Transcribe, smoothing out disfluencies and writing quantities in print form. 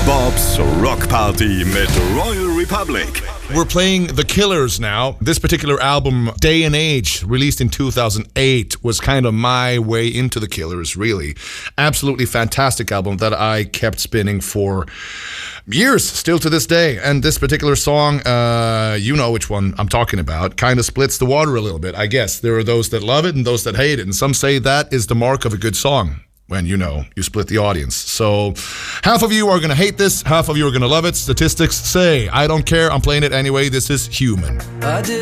Bob's Rock Party mit Royal Republic. We're playing The Killers now. This particular album, Day and Age, released in 2008, was kind of my way into The Killers, really. Absolutely fantastic album that I kept spinning for years, still to this day. And this particular song, you know which one I'm talking about, kind of splits the water a little bit, I guess. There are those that love it and those that hate it. And some say that is the mark of a good song. When, you split the audience. So half of you are going to hate this, half of you are going to love it. Statistics say, I don't care, I'm playing it anyway. This is Human.